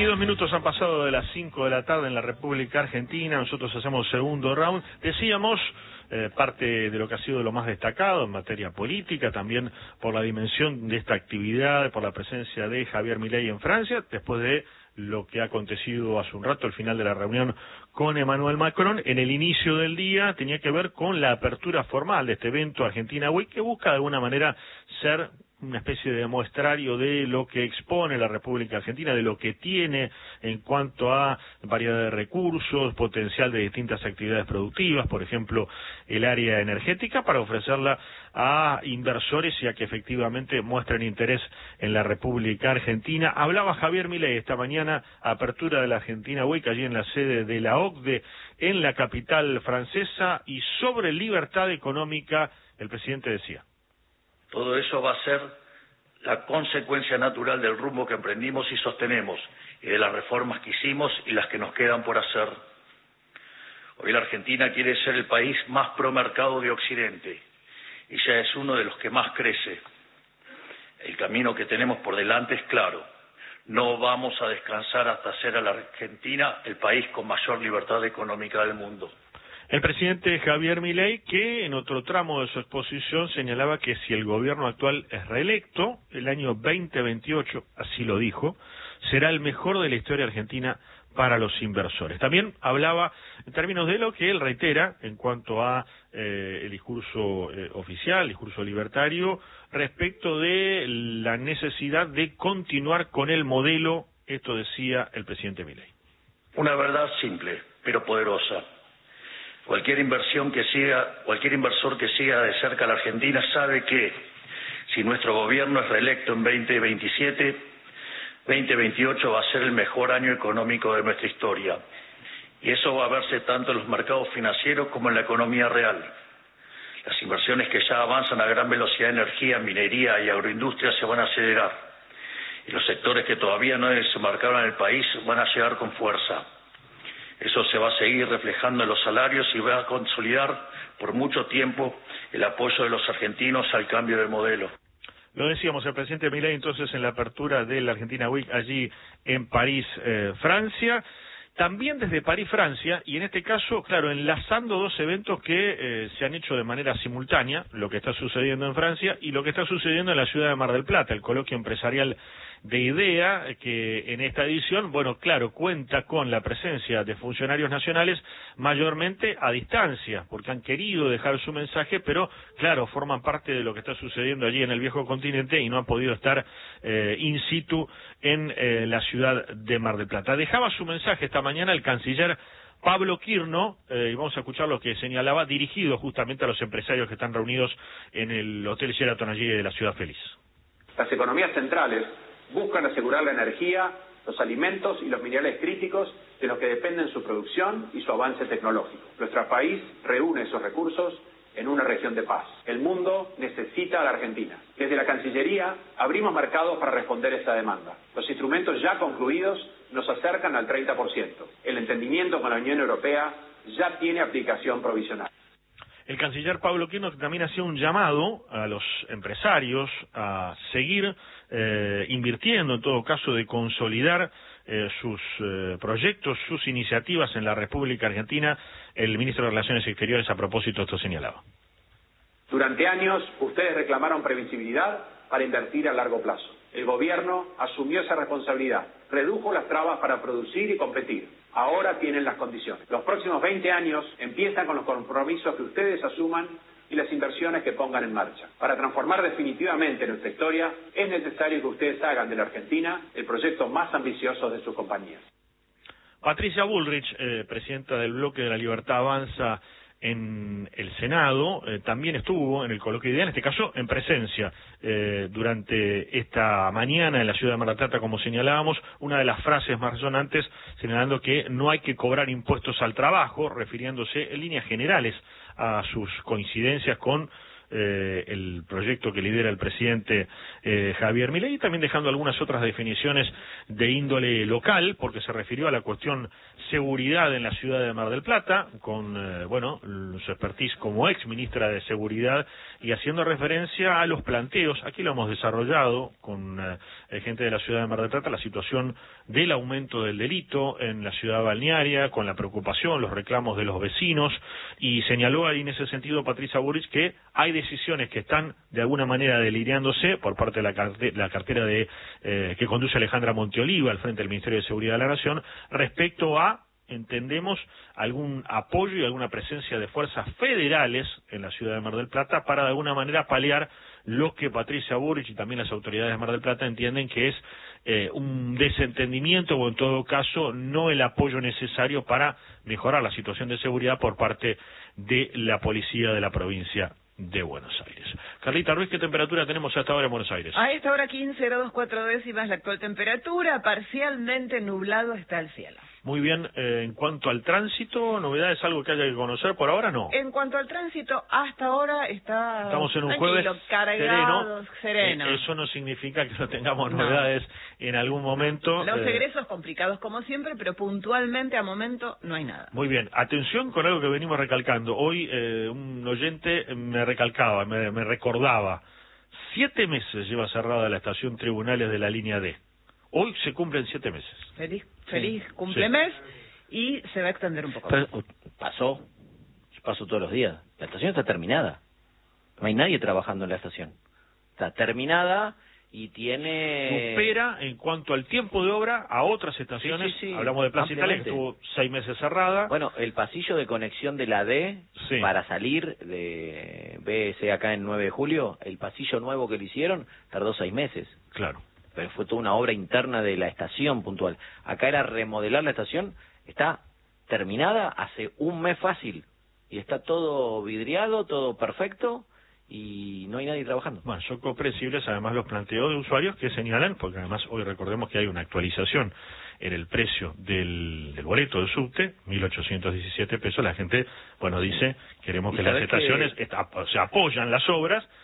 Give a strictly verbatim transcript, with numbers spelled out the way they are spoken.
veintidós minutos han pasado de las cinco de la tarde en la República Argentina. Nosotros hacemos segundo round. Decíamos eh, parte de lo que ha sido lo más destacado en materia política, también por la dimensión de esta actividad, por la presencia de Javier Milei en Francia, después de lo que ha acontecido hace un rato, el final de la reunión con Emmanuel Macron. En el inicio del día tenía que ver con la apertura formal de este evento Argentina Week, que busca de alguna manera ser una especie de muestrario de lo que expone la República Argentina, de lo que tiene en cuanto a variedad de recursos, potencial de distintas actividades productivas, por ejemplo, el área energética, para ofrecerla a inversores y a que efectivamente muestren interés en la República Argentina. Hablaba Javier Milei esta mañana, apertura de la Argentina Week, allí en la sede de la O C D E, en la capital francesa, y sobre libertad económica, el presidente decía: todo eso va a ser la consecuencia natural del rumbo que emprendimos y sostenemos, y de las reformas que hicimos y las que nos quedan por hacer. Hoy la Argentina quiere ser el país más promercado de Occidente, y ya es uno de los que más crece. El camino que tenemos por delante es claro. No vamos a descansar hasta hacer a la Argentina el país con mayor libertad económica del mundo. El presidente Javier Milei, que en otro tramo de su exposición señalaba que si el gobierno actual es reelecto, el año veinte veintiocho, así lo dijo, será el mejor de la historia argentina para los inversores. También hablaba en términos de lo que él reitera en cuanto a eh, el discurso eh, oficial, el discurso libertario, respecto de la necesidad de continuar con el modelo. Esto decía el presidente Milei. Una verdad simple, pero poderosa. Cualquier inversión que siga, cualquier inversor que siga de cerca a la Argentina sabe que si nuestro gobierno es reelecto en veinte veintisiete, veinte veintiocho va a ser el mejor año económico de nuestra historia. Y eso va a verse tanto en los mercados financieros como en la economía real. Las inversiones que ya avanzan a gran velocidad en energía, minería y agroindustria se van a acelerar. Y los sectores que todavía no desembarcaron en el país van a llegar con fuerza. Eso se va a seguir reflejando en los salarios y va a consolidar por mucho tiempo el apoyo de los argentinos al cambio de modelo. Lo decíamos, el presidente Milei entonces en la apertura de la Argentina Week allí en París, eh, Francia. También desde París, Francia, y en este caso, claro, enlazando dos eventos que eh, se han hecho de manera simultánea, lo que está sucediendo en Francia y lo que está sucediendo en la ciudad de Mar del Plata, el coloquio empresarial de IDEA, que en esta edición, bueno, claro, cuenta con la presencia de funcionarios nacionales mayormente a distancia, porque han querido dejar su mensaje, pero claro, forman parte de lo que está sucediendo allí en el viejo continente y no han podido estar eh, in situ en eh, la ciudad de Mar del Plata. Dejaba su mensaje esta mañana el canciller Pablo Quirno, eh, y vamos a escuchar lo que señalaba, dirigido justamente a los empresarios que están reunidos en el Hotel Sheraton allí de la Ciudad Feliz. Las economías centrales buscan asegurar la energía, los alimentos y los minerales críticos de los que dependen su producción y su avance tecnológico. Nuestro país reúne esos recursos en una región de paz. El mundo necesita a la Argentina. Desde la Cancillería abrimos mercados para responder a esta demanda. Los instrumentos ya concluidos nos acercan al treinta por ciento. El entendimiento con la Unión Europea ya tiene aplicación provisional. El canciller Pablo Quirno también hacía un llamado a los empresarios a seguir eh, invirtiendo, en todo caso de consolidar eh, sus eh, proyectos, sus iniciativas en la República Argentina. El ministro de Relaciones Exteriores a propósito esto señalaba. Durante años ustedes reclamaron previsibilidad para invertir a largo plazo. El gobierno asumió esa responsabilidad, redujo las trabas para producir y competir. Ahora tienen las condiciones. Los próximos veinte años empiezan con los compromisos que ustedes asuman y las inversiones que pongan en marcha. Para transformar definitivamente nuestra historia, es necesario que ustedes hagan de la Argentina el proyecto más ambicioso de sus compañías. Patricia Bullrich, eh, presidenta del Bloque de la Libertad Avanza en el Senado, eh, también estuvo en el coloquio IDEA, en este caso en presencia, eh, durante esta mañana en la ciudad de Mar del Plata, como señalábamos, una de las frases más resonantes señalando que no hay que cobrar impuestos al trabajo, refiriéndose en líneas generales a sus coincidencias con eh, el proyecto que lidera el presidente eh, Javier Milei, y también dejando algunas otras definiciones de índole local, porque se refirió a la cuestión seguridad en la ciudad de Mar del Plata, con, eh, bueno, su expertise como ex ministra de Seguridad, y haciendo referencia a los planteos, aquí lo hemos desarrollado con eh, gente de la ciudad de Mar del Plata, la situación del aumento del delito en la ciudad balnearia, con la preocupación, los reclamos de los vecinos, y señaló ahí en ese sentido Patricia Bullrich que hay decisiones que están de alguna manera delineándose por parte de la, carte la cartera de eh, que conduce Alejandra Monteoliva al frente del Ministerio de Seguridad de la Nación respecto a, entendemos, algún apoyo y alguna presencia de fuerzas federales en la ciudad de Mar del Plata para de alguna manera paliar lo que Patricia Bullrich y también las autoridades de Mar del Plata entienden que es eh, un desentendimiento o en todo caso no el apoyo necesario para mejorar la situación de seguridad por parte de la policía de la provincia de Buenos Aires. Carlita Ruiz, ¿qué temperatura tenemos hasta ahora en Buenos Aires? A esta hora quince grados cuatro décimas la actual temperatura, parcialmente nublado está el cielo. Muy bien, eh, en cuanto al tránsito, ¿novedades, algo que haya que conocer por ahora? No. En cuanto al tránsito, hasta ahora está Estamos en un tranquilo, jueves cargado, sereno. sereno. Eh, eso no significa que no tengamos No. novedades en algún momento. Los eh, egresos complicados como siempre, pero puntualmente a momento no hay nada. Muy bien, atención con algo que venimos recalcando. Hoy eh, un oyente me recalcaba, me, me recordaba, siete meses lleva cerrada la estación Tribunales de la línea D. Hoy se cumplen siete meses. Feliz, feliz Sí. cumplemes y se va a extender un poco Pero, más. pasó, pasó todos los días. La estación está terminada. No hay nadie trabajando en la estación. Está terminada y tiene... Supera en cuanto al tiempo de obra a otras estaciones. Sí, sí, sí, Hablamos de Plaza Italia, que ampliamente. estuvo seis meses cerrada. Bueno, el pasillo de conexión de la D Sí. para salir de B S acá en nueve de julio, el pasillo nuevo que le hicieron, tardó seis meses. Claro. Pero fue toda una obra interna de la estación puntual. Acá era remodelar la estación, está terminada hace un mes fácil. Y está todo vidriado, todo perfecto, y no hay nadie trabajando. Bueno, son comprensibles además los planteos de usuarios que señalan, porque además hoy recordemos que hay una actualización en el precio del, del boleto del subte, mil ochocientos diecisiete pesos. La gente, bueno, dice, queremos ¿Y que las sabés estaciones que- esta- se apoyan las obras,